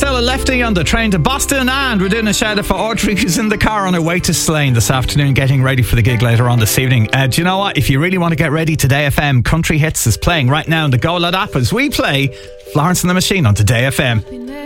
Stella Lefty on the train to Boston, and we're doing a shout out for Audrey, who's in the car on her way to Slane this afternoon, getting ready for the gig later on this evening. Do you know what? If you really want to get ready, Today FM Country Hits is playing right now in the Go Loud app as we play Florence and the Machine on Today FM.